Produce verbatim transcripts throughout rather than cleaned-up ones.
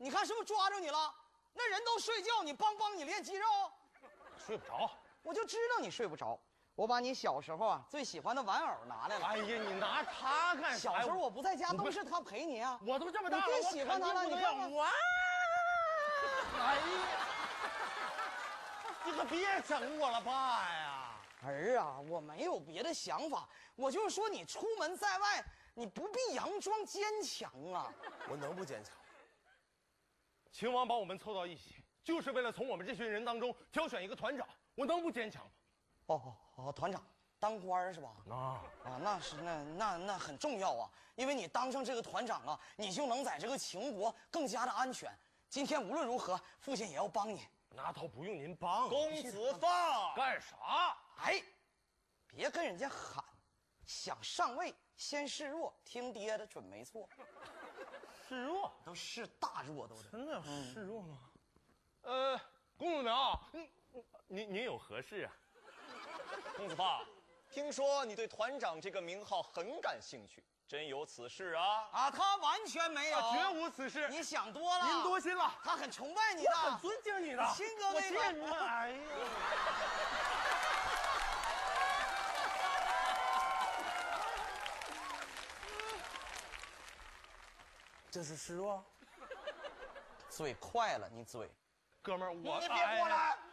你看是不是抓着你了？那人都睡觉，你帮帮你练肌肉。 睡不着， 我就知道你睡不着。我把你小时候啊最喜欢的玩偶拿来了。 哎呀，你拿它干啥？ 小时候我不在家，都是他陪你啊。 我都这么大了， 你最喜欢他了，你看看。 哇！哎呀，你可别整我了，爸呀！ 儿啊，我没有别的想法，我就是说你出门在外，你不必佯装坚强啊。 我能不坚强？秦王把我们凑到一起，就是为了从我们这群人当中挑选一个团长，我能不坚强吗？ 哦哦哦，团长当官是吧？ 啊啊，那是那那那很重要啊，因为你当上这个团长啊，你就能在这个秦国更加的安全。今天无论如何，父亲也要帮你。 那倒不用您帮， 公子放干啥？ 哎，别跟人家喊，想上位先示弱，听爹的准没错。 示弱都示大弱都是。 真的要示弱吗？嗯、呃，公子苗，您您您有何事啊？ 公子放，听说你对团长这个名号很感兴趣，真有此事啊？ 啊，他完全没有， 绝无此事。 你想多了， 您多心了。 他很崇拜你的， 很尊敬你的， 亲哥那个。 我你哎呀，这是示弱。 嘴快了，你嘴。 哥们儿，我你别过来。哎、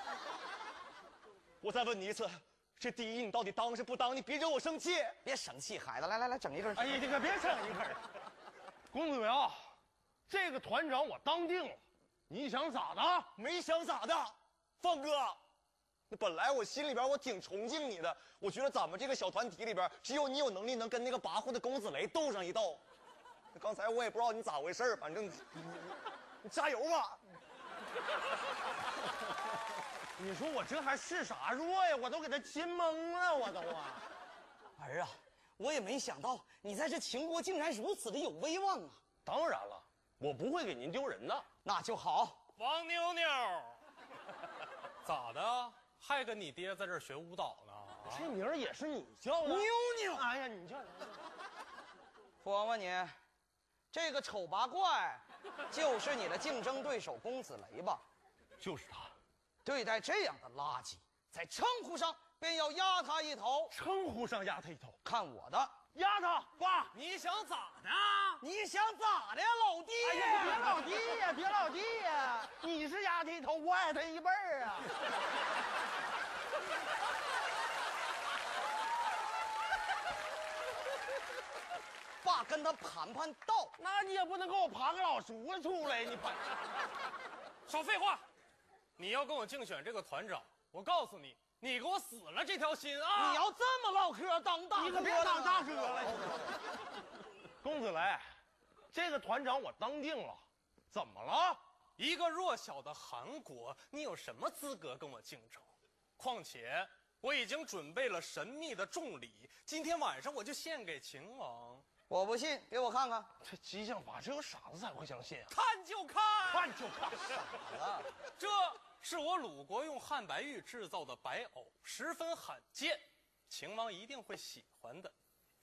我再问你一次，这第一你到底当是不当？你别惹我生气。 别生气，孩子，来来来，整一根。 哎呀，你可别整一根。公子苗，这个团长我当定了，你想咋的？ 没想咋的，放哥。那本来我心里边我挺崇敬你的，我觉得咱们这个小团体里边，只有你有能力能跟那个跋扈的公子雷斗上一斗。那刚才我也不知道你咋回事，反正你你加油吧。 你说我这还是啥弱呀？我都给他亲懵了，我都啊！ 儿啊，我也没想到你在这秦国竟然如此的有威望啊！ 当然了，我不会给您丢人的。 那就好。 王妞妞，咋的？还跟你爹在这儿学舞蹈呢？啊、 这名儿也是你叫的？ 妞妞， 哎呀，你叫我问你，这个丑八怪就是你的竞争对手公子雷吧？ 就是他。 对待这样的垃圾，在称呼上便要压他一头。 称呼上压他一头， 看我的， 压他！爸， 你想咋的？ 你想咋的呀，老弟？ 哎呀，别老弟呀，别老弟呀！你是压他一头，我矮他一辈儿啊！ 爸跟他盘盘道， 那你也不能给我盘个老叔出来，你盘。 少废话！你要跟我竞选这个团长，我告诉你，你给我死了这条心啊！ 你要这么唠嗑，当大哥， 你可别当大哥了。公子雷，这个团长我当定了，怎么了？ 一个弱小的韩国，你有什么资格跟我竞争？况且我已经准备了神秘的重礼，今天晚上我就献给秦王。 我不信，给我看看。 这激将法，只有傻子才会相信啊！ 看就看， 看就看， 傻了。 这是我鲁国用汉白玉制造的白藕，十分罕见，秦王一定会喜欢的。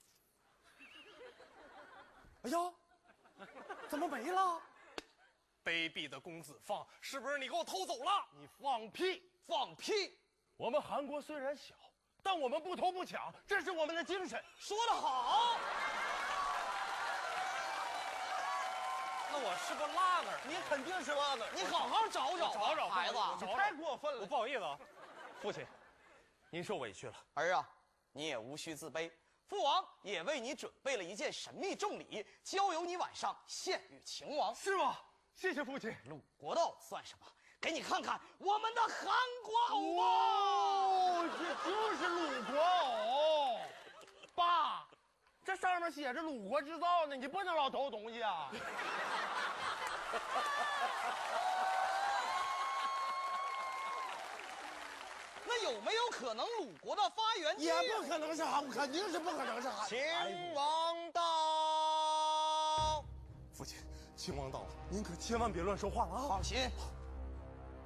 哎呀，怎么没了？ 卑鄙的公子放，是不是你给我偷走了？ 你放屁！ 放屁！ 我们韩国虽然小，但我们不偷不抢，这是我们的精神。 说得好。 那我是不是落那儿？ 你肯定是落那儿。 你好好找找吧， 找找孩子， 你太过分了。 我不好意思啊， 父亲，您受委屈了。 儿啊，你也无需自卑。父王也为你准备了一件神秘重礼，交由你晚上献与秦王。 是吗？谢谢父亲。 鲁国的藕算什么？给你看看我们的韩国藕吧。 哦，这就是鲁国藕。爸，这上面写着鲁国制造呢，你不能老偷东西啊。 那有没有可能鲁国的发源地？ 也不可能是韩国，肯定是不可能是韩国。 秦王到。 父亲，秦王到了，您可千万别乱说话了啊！ 放心，